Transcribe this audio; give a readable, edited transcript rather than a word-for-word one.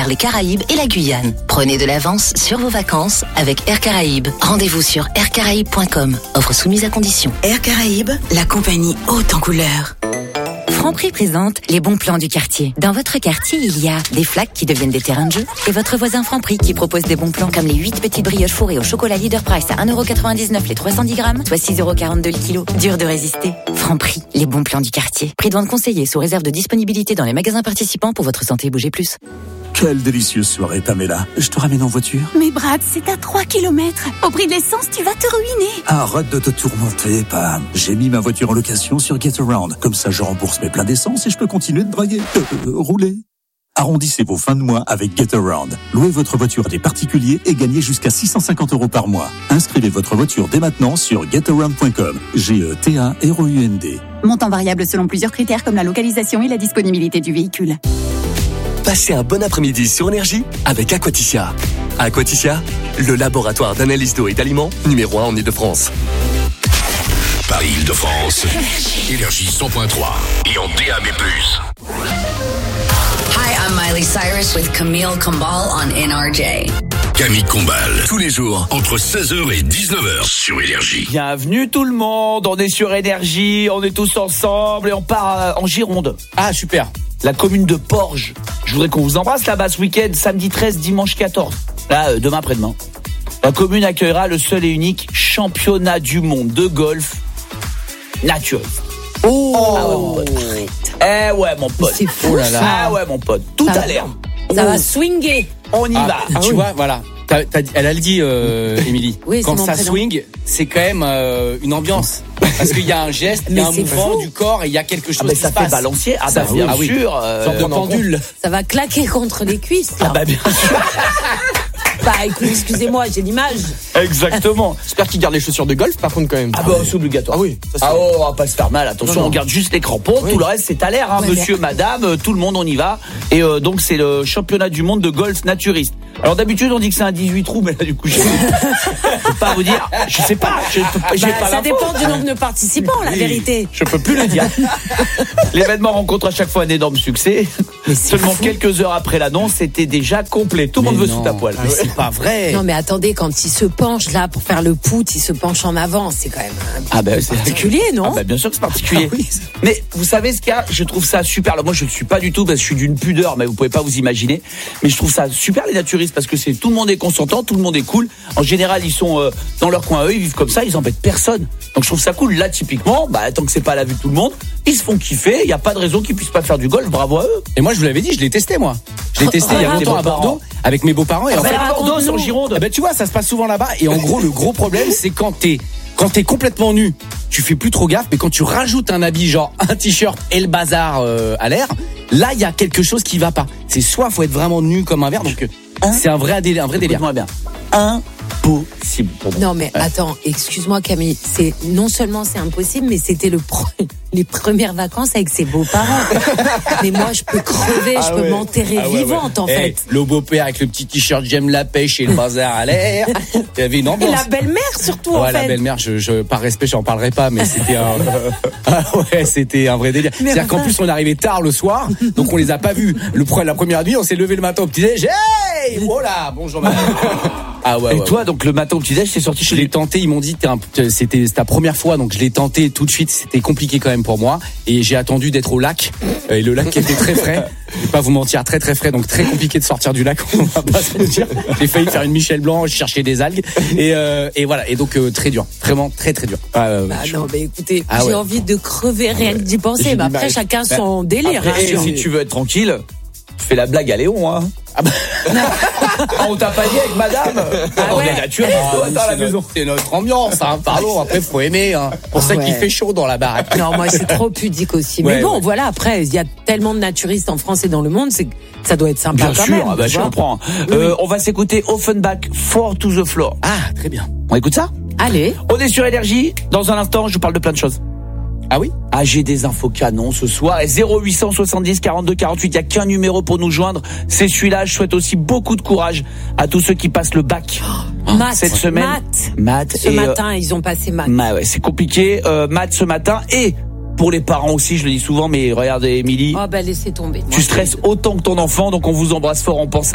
vers les Caraïbes et la Guyane. Prenez de l'avance sur vos vacances avec Air Caraïbes. Rendez-vous sur aircaraïbes.com. Offre soumise à condition. Air Caraïbes, la compagnie haute en couleurs. Franprix présente les bons plans du quartier. Dans votre quartier, il y a des flaques qui deviennent des terrains de jeu et votre voisin Franprix qui propose des bons plans comme les 8 petites brioches fourrées au chocolat Leader Price à 1,99€ les 310 grammes, soit 6,42€ le kilo. Dur de résister. Franprix, les bons plans du quartier. Prix de vente conseillé sous réserve de disponibilité dans les magasins participants. Pour votre santé, bougez plus. Quelle délicieuse soirée, Pamela. Je te ramène en voiture. Mais Brad, c'est à 3 km. Au prix de l'essence, tu vas te ruiner. Arrête de te tourmenter, Pam. J'ai mis ma voiture en location sur GetAround. Comme ça, je rembourse mes pleins d'essence et je peux continuer de draguer, rouler. Arrondissez vos fins de mois avec GetAround. Louez votre voiture à des particuliers et gagnez jusqu'à 650€ par mois. Inscrivez votre voiture dès maintenant sur getaround.com. GETAROUND. Montant variable selon plusieurs critères comme la localisation et la disponibilité du véhicule. Passez un bon après-midi sur Énergie avec Aquaticia. Aquaticia, le laboratoire d'analyse d'eau et d'aliments numéro 1 en Ile-de-France. Paris-Île-de-France, Énergie 100.3 et en DAB+. Hi, I'm Miley Cyrus with Camille Combal on NRJ. Camille Combal, tous les jours, entre 16h et 19h sur Énergie. Bienvenue tout le monde, on est sur Énergie, on est tous ensemble et on part en Gironde. Ah, super. La commune de Porges. Je voudrais qu'on vous embrasse là-bas ce week-end, samedi 13, dimanche 14. Là, demain, après-demain. La commune accueillera le seul et unique championnat du monde de golf naturiste. Oh, ah ouais, mon pote. C'est fou, là là. Ah ouais, mon pote. Tout à l'air. Ça va swinger. On y va. Tu vois, voilà. Elle a le dit, Émilie. Oui, quand ça swing, c'est quand même une ambiance. Parce qu'il y a un geste, il y a un mouvement du corps et il y a quelque chose qui se passe. Ça fait balancier. Ah bah bien sûr. Sorte de pendule. Ça va claquer contre les cuisses. Là. Ah bah bien sûr. Bah écoute, excusez-moi, j'ai l'image. Exactement. J'espère qu'il garde les chaussures de golf par contre quand même. Ah bah c'est obligatoire. Ah oui. On va pas se faire mal. Attention, on garde juste les crampons. Oui. Tout le reste c'est à l'air. Hein, monsieur, madame, tout le monde on y va. Et donc c'est le championnat du monde de golf naturiste. Alors d'habitude on dit que c'est un 18 trous, mais là du coup je peux pas vous dire. Je sais pas. Ça dépend du nombre de participants, la vérité. Je peux plus le dire. L'événement rencontre à chaque fois un énorme succès. Seulement quelques heures après l'annonce, c'était déjà complet. Tout le monde veut sous ta poêle. C'est pas vrai. Non mais attendez, quand il se penche là pour faire le put, il se penche en avant, c'est quand même c'est particulier, non? Ah bah bien sûr que c'est particulier. Oui. Mais vous savez ce qu'il y a, je trouve ça super. Alors moi je ne suis pas du tout parce que je suis d'une pudeur, mais vous pouvez pas vous imaginer. Mais je trouve ça super les naturistes parce que tout le monde est consentant, tout le monde est cool. En général ils sont dans leur coin à eux, ils vivent comme ça, ils embêtent personne. Donc je trouve ça cool. Là typiquement, tant que c'est pas à la vue de tout le monde, ils se font kiffer. Il y a pas de raison qu'ils puissent pas faire du golf. Bravo à eux. Et moi je vous l'avais dit, je l'ai testé moi. Je l'ai testé il y a longtemps à Bordeaux avec mes beaux-parents. Et en fait, à Bordeaux, c'est en Gironde. Tu vois, ça se passe souvent là-bas. Et en gros, le gros problème, c'est quand t'es complètement nu, tu fais plus trop gaffe. Mais quand tu rajoutes un habit, genre un t-shirt et le bazar à l'air, là, il y a quelque chose qui va pas. C'est soit faut être vraiment nu comme un verre, donc c'est un vrai délire. Bien. Impossible. Non mais attends, excuse-moi Camille, non seulement c'est impossible, mais c'était les premières vacances avec ses beaux-parents. Mais moi je peux crever, je peux m'enterrer vivante en fait. Le beau-père avec le petit t-shirt j'aime la pêche et le bazar à l'air. Il y avait une ambiance. Et la belle-mère surtout en fait. La belle-mère, je par respect j'en parlerai pas, mais c'était un vrai délire. C'est-à-dire qu'en plus on arrivait tard le soir, donc on les a pas vus. La première nuit, on s'est levé le matin au petit-déj. Hey, oh là, bonjour madame. Et toi, donc le matin au petit-déj, c'est sorti chez Je l'ai tenté, ils m'ont dit c'était ta première fois, donc je l'ai tenté tout de suite. C'était compliqué quand même pour moi, et j'ai attendu d'être au lac. Et le lac était très frais. Je vais pas vous mentir, très très frais, donc très compliqué de sortir du lac. On va pas se le dire. J'ai failli faire une Michel Blanc, chercher des algues, et voilà. Et donc très dur, vraiment très très dur. Non, mais écoutez, j'ai envie de crever rien que d'y penser. Mais après, chacun son délire. Après, si tu veux être tranquille, tu fais la blague à Léon, hein. On t'a pas dit avec madame. On est naturel dans la maison. C'est notre ambiance, hein. Pardon, après faut aimer, hein. Pour ça qu'il fait chaud dans la baraque. Non, moi c'est trop pudique aussi. Mais bon, voilà, après, il y a tellement de naturistes en France et dans le monde, ça doit être sympa quand même. Bien sûr, je comprends. On va s'écouter Offenbach, 4 to the Floor. Ah, très bien. On écoute ça? Allez. On est sur Énergie. Dans un instant, je vous parle de plein de choses. Ah oui? J'ai des infos canons ce soir. 0870 42 48, il n'y a qu'un numéro pour nous joindre. C'est celui-là. Je souhaite aussi beaucoup de courage à tous ceux qui passent le bac cette semaine. Maths. Ce matin, ils ont passé maths. Ouais, c'est compliqué. Maths ce matin. Et pour les parents aussi, je le dis souvent, mais regardez Émilie. Laissez tomber. Tu stresses autant que ton enfant, donc on vous embrasse fort, on pense à